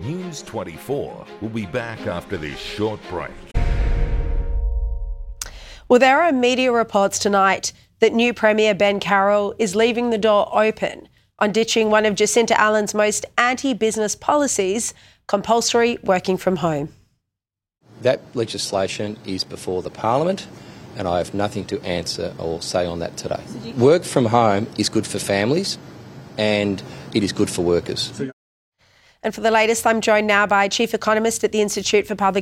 News 24 will be back after this short break. Well, there are media reports tonight that new Premier Ben Carroll is leaving the door open on ditching one of Jacinta Allen's most anti-business policies, compulsory working from home. That legislation is before the Parliament, and I have nothing to answer or say on that today. Work from home is good for families and it is good for workers. And for the latest, I'm joined now by Chief Economist at the Institute for Public